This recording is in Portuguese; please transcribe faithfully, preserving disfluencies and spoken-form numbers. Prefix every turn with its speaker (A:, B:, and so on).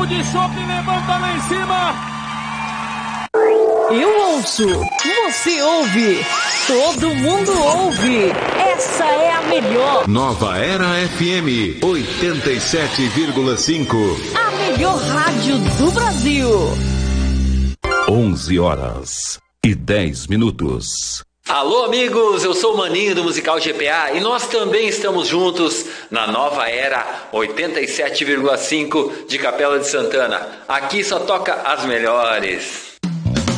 A: copo de chopp e levanta lá em cima.
B: Eu ouço, você ouve, todo mundo ouve. Essa é a melhor.
C: Nova Era F M oitenta e sete vírgula cinco.
B: A melhor rádio do Brasil.
C: onze horas e dez minutos.
D: Alô, amigos, eu sou o Maninho do Musical G P A e nós também estamos juntos na Nova Era oitenta e sete vírgula cinco de Capela de Santana. Aqui só toca as melhores.